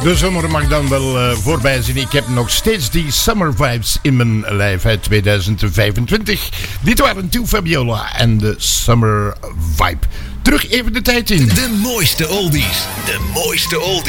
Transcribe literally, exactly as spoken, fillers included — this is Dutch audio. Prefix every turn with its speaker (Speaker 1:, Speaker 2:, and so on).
Speaker 1: De zomer mag dan wel uh, voorbij zijn. Ik heb nog steeds die summer vibes in mijn lijf uit tweeduizend vijfentwintig. Dit waren Two Fabiola en de Summer Vibe. Terug even de tijd in.
Speaker 2: De mooiste oldies. De mooiste oldies.